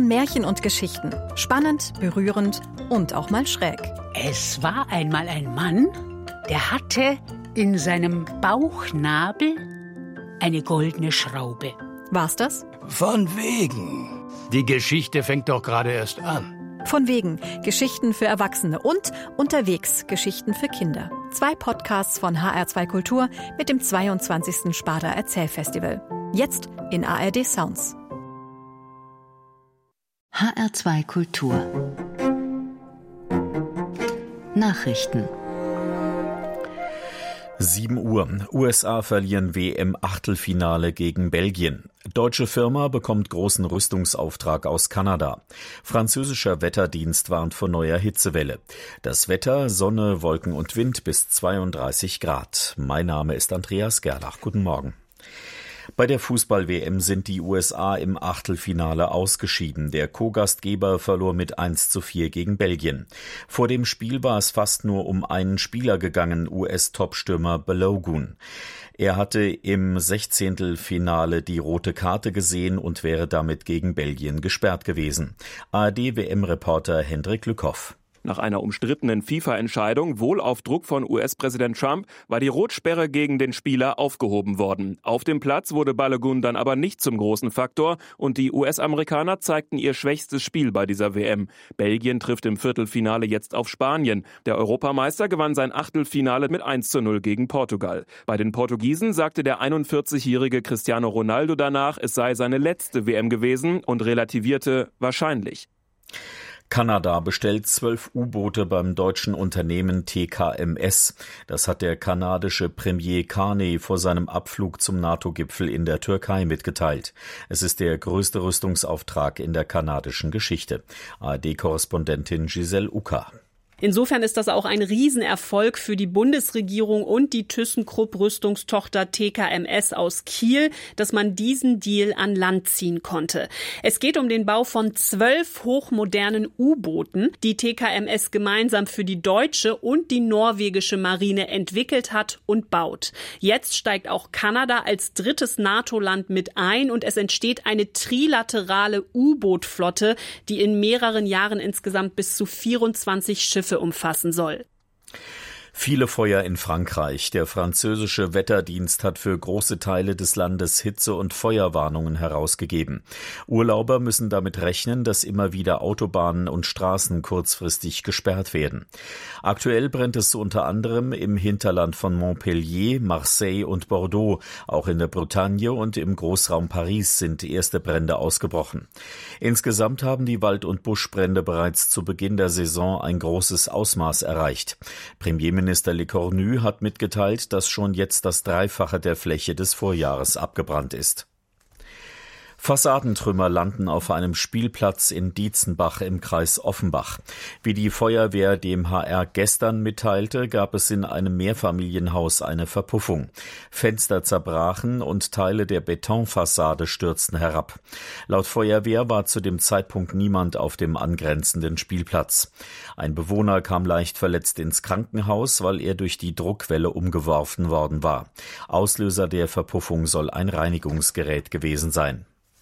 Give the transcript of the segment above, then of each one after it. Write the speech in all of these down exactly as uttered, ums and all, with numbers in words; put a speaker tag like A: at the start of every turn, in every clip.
A: von Märchen und Geschichten. Spannend, berührend und auch mal schräg.
B: Es war einmal ein Mann, der hatte in seinem Bauchnabel eine goldene Schraube.
A: War's das?
C: Von wegen. Die Geschichte fängt doch gerade erst an.
A: Von wegen. Geschichten für Erwachsene und unterwegs Geschichten für Kinder. Zwei Podcasts von H R zwei Kultur mit dem zweiundzwanzigsten Sparda Erzählfestival. Jetzt in A R D Sounds.
D: H R zwei Kultur Nachrichten.
E: sieben Uhr. U S A verlieren W M-Achtelfinale gegen Belgien. Deutsche Firma bekommt großen Rüstungsauftrag aus Kanada. Französischer Wetterdienst warnt vor neuer Hitzewelle. Das Wetter, Sonne, Wolken und Wind bis zweiunddreißig Grad. Mein Name ist Andreas Gerlach. Guten Morgen. Bei der Fußball-W M sind die U S A im Achtelfinale ausgeschieden. Der Co-Gastgeber verlor mit eins zu vier gegen Belgien. Vor dem Spiel war es fast nur um einen Spieler gegangen, U S-Topstürmer Balogun. Er hatte im Sechzehntelfinale die rote Karte gesehen und wäre damit gegen Belgien gesperrt gewesen. A R D-W M-Reporter Hendrik Lückhoff.
F: Nach einer umstrittenen FIFA-Entscheidung, wohl auf Druck von U S-Präsident Trump, war die Rotsperre gegen den Spieler aufgehoben worden. Auf dem Platz wurde Balogun dann aber nicht zum großen Faktor und die U S-Amerikaner zeigten ihr schwächstes Spiel bei dieser W M. Belgien trifft im Viertelfinale jetzt auf Spanien. Der Europameister gewann sein Achtelfinale mit eins zu null gegen Portugal. Bei den Portugiesen sagte der einundvierzigjährige Cristiano Ronaldo danach, es sei seine letzte W M gewesen und relativierte wahrscheinlich.
E: Kanada bestellt zwölf U-Boote beim deutschen Unternehmen T K M S. Das hat der kanadische Premier Carney vor seinem Abflug zum NATO-Gipfel in der Türkei mitgeteilt. Es ist der größte Rüstungsauftrag in der kanadischen Geschichte. A R D-Korrespondentin Giselle Uka.
G: Insofern ist das auch ein Riesenerfolg für die Bundesregierung und die ThyssenKrupp-Rüstungstochter T K M S aus Kiel, dass man diesen Deal an Land ziehen konnte. Es geht um den Bau von zwölf hochmodernen U-Booten, die T K M S gemeinsam für die deutsche und die norwegische Marine entwickelt hat und baut. Jetzt steigt auch Kanada als drittes NATO-Land mit ein und es entsteht eine trilaterale U-Boot-Flotte, die in mehreren Jahren insgesamt bis zu vierundzwanzig Schiffe umfassen soll.
E: Viele Feuer in Frankreich. Der französische Wetterdienst hat für große Teile des Landes Hitze- und Feuerwarnungen herausgegeben. Urlauber müssen damit rechnen, dass immer wieder Autobahnen und Straßen kurzfristig gesperrt werden. Aktuell brennt es unter anderem im Hinterland von Montpellier, Marseille und Bordeaux. Auch in der Bretagne und im Großraum Paris sind erste Brände ausgebrochen. Insgesamt haben die Wald- und Buschbrände bereits zu Beginn der Saison ein großes Ausmaß erreicht. Premierminister Minister Lecornu hat mitgeteilt, dass schon jetzt das Dreifache der Fläche des Vorjahres abgebrannt ist. Fassadentrümmer landen auf einem Spielplatz in Dietzenbach im Kreis Offenbach. Wie die Feuerwehr dem H R gestern mitteilte, gab es in einem Mehrfamilienhaus eine Verpuffung. Fenster zerbrachen und Teile der Betonfassade stürzten herab. Laut Feuerwehr war zu dem Zeitpunkt niemand auf dem angrenzenden Spielplatz. Ein Bewohner kam leicht verletzt ins Krankenhaus, weil er durch die Druckwelle umgeworfen worden war. Auslöser der Verpuffung soll ein Reinigungsgerät gewesen sein.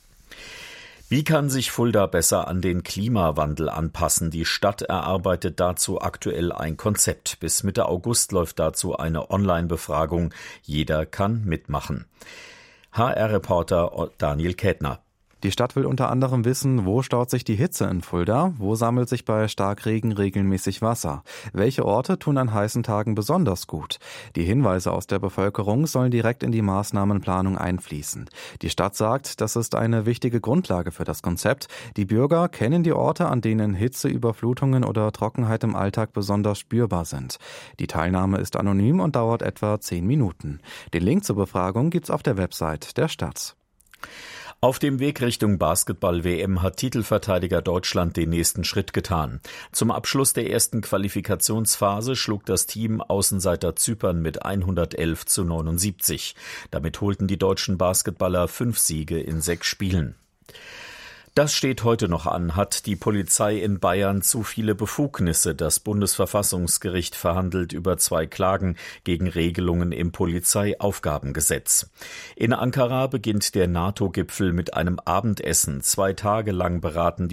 E: Wie kann sich Fulda besser an den Klimawandel anpassen? Die Stadt erarbeitet dazu aktuell ein Konzept. Bis Mitte August läuft dazu eine Online-Befragung. Jeder kann mitmachen. H R-Reporter Daniel Kätner.
H: Die Stadt will unter anderem wissen, wo staut sich die Hitze in Fulda, wo sammelt sich bei Starkregen regelmäßig Wasser, welche Orte tun an heißen Tagen besonders gut. Die Hinweise aus der Bevölkerung sollen direkt in die Maßnahmenplanung einfließen. Die Stadt sagt, das ist eine wichtige Grundlage für das Konzept. Die Bürger kennen die Orte, an denen Hitze, Überflutungen oder Trockenheit im Alltag besonders spürbar sind. Die Teilnahme ist anonym und dauert etwa zehn Minuten. Den Link zur Befragung gibt's auf der Website der Stadt.
E: Auf dem Weg Richtung Basketball-W M hat Titelverteidiger Deutschland den nächsten Schritt getan. Zum Abschluss der ersten Qualifikationsphase schlug das Team Außenseiter Zypern mit hundertelf zu neunundsiebzig. Damit holten die deutschen Basketballer fünf Siege in sechs Spielen. Das steht heute noch an. Hat die Polizei in Bayern zu viele Befugnisse? Das Bundesverfassungsgericht verhandelt über zwei Klagen gegen Regelungen im Polizeiaufgabengesetz. In Ankara beginnt der NATO-Gipfel mit einem Abendessen. Zwei Tage lang beraten die